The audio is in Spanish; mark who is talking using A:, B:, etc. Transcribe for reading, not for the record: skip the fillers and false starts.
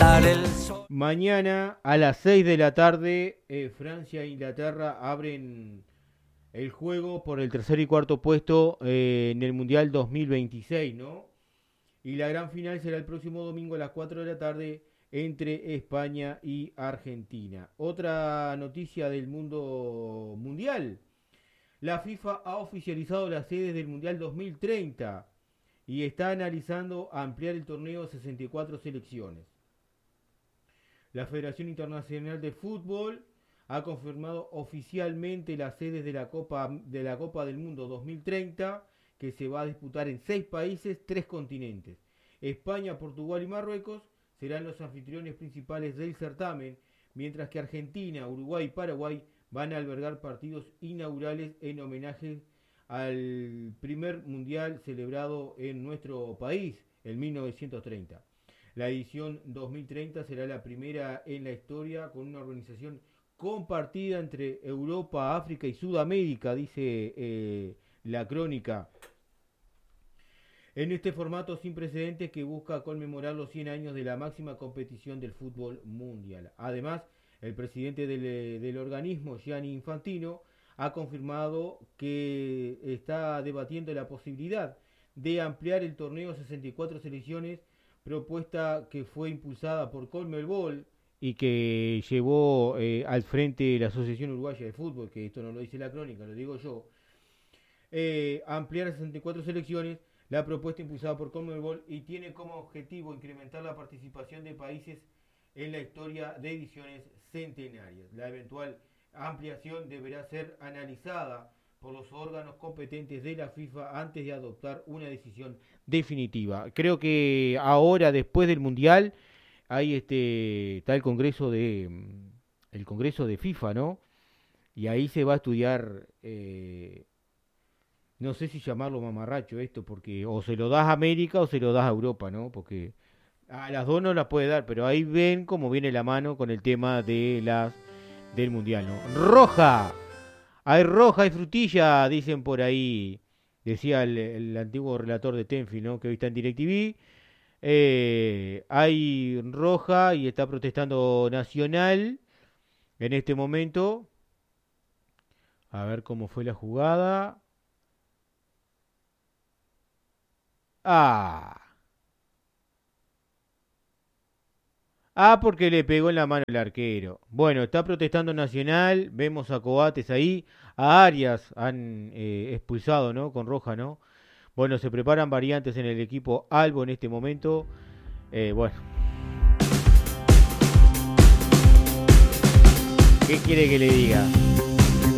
A: sale el sol.
B: Mañana a las 6 de la tarde, Francia e Inglaterra abren el juego por el tercer y cuarto puesto en el Mundial 2026, ¿no? Y la gran final será el próximo domingo a las 4 de la tarde entre España y Argentina. Otra noticia del mundo mundial. La FIFA ha oficializado las sedes del Mundial 2030 y está analizando ampliar el torneo a 64 selecciones. La Federación Internacional de Fútbol ha confirmado oficialmente las sedes de la Copa del Mundo 2030, que se va a disputar en 6 países, 3 continentes. España, Portugal y Marruecos serán los anfitriones principales del certamen, mientras que Argentina, Uruguay y Paraguay van a albergar partidos inaugurales en homenaje al primer mundial celebrado en nuestro país en 1930. La edición 2030 será la primera en la historia con una organización compartida entre Europa, África y Sudamérica, dice la crónica. En este formato sin precedentes que busca conmemorar los 100 años de la máxima competición del fútbol mundial. Además, el presidente del organismo, Gianni Infantino, ha confirmado que está debatiendo la posibilidad de ampliar el torneo a 64 selecciones, propuesta que fue impulsada por Conmebol y que llevó al frente la Asociación Uruguaya de Fútbol, que esto no lo dice la crónica, lo digo yo. Ampliar a 64 selecciones, la propuesta impulsada por Conmebol, y tiene como objetivo incrementar la participación de países en la historia de ediciones centenarias. La eventual ampliación deberá ser analizada por los órganos competentes de la FIFA antes de adoptar una decisión definitiva. Creo que ahora, después del Mundial, hay está el Congreso de FIFA, ¿no? Y ahí se va a estudiar, no sé si llamarlo mamarracho esto, porque o se lo das a América o se lo das a Europa, ¿no? Porque a las dos no las puede dar, pero ahí ven cómo viene la mano con el tema del Mundial, ¿no? Roja. Hay roja, hay frutilla, dicen por ahí, decía el antiguo relator de Tenfield, ¿no? Que hoy está en DirecTV. Hay roja y está protestando Nacional en este momento. A ver cómo fue la jugada. Porque le pegó en la mano el arquero. Bueno, está protestando Nacional. Vemos a Coates ahí. A Arias han expulsado, ¿no? Con roja, ¿no? Bueno, se preparan variantes en el equipo Albo en este momento. Bueno. ¿Qué quiere que le diga?